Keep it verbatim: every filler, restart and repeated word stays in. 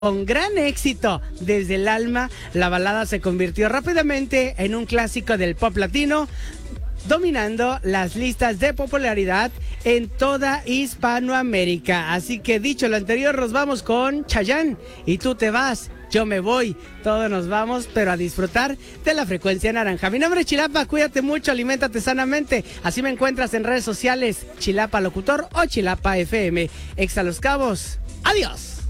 Con gran éxito desde el alma, la balada se convirtió rápidamente en un clásico del pop latino, dominando las listas de popularidad en toda Hispanoamérica. Así que dicho lo anterior, nos vamos con Chayanne. Y tú te vas, yo me voy, todos nos vamos, pero a disfrutar de la frecuencia naranja. Mi nombre es Chilapa, cuídate mucho, aliméntate sanamente. Así me encuentras en redes sociales, Chilapa Locutor o Chilapa F M. Exa Los Cabos, adiós.